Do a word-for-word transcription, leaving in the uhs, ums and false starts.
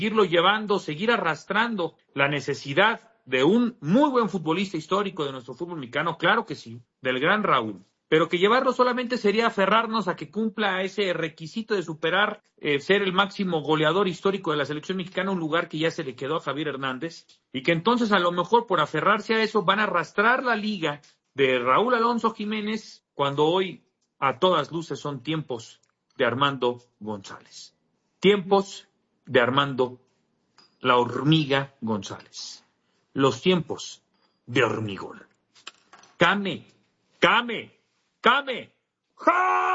seguirlo llevando, seguir arrastrando la necesidad de un muy buen futbolista histórico de nuestro fútbol mexicano, claro que sí, del gran Raúl, pero que llevarlo solamente sería aferrarnos a que cumpla ese requisito de superar, eh, ser el máximo goleador histórico de la selección mexicana, un lugar que ya se le quedó a Javier Hernández, y que entonces a lo mejor por aferrarse a eso van a arrastrar la liga de Raúl Alonso Jiménez, cuando hoy a todas luces son tiempos de Armando González. Tiempos de Armando la hormiga González. Los tiempos de hormigón. Came, came, came. ¡Ja!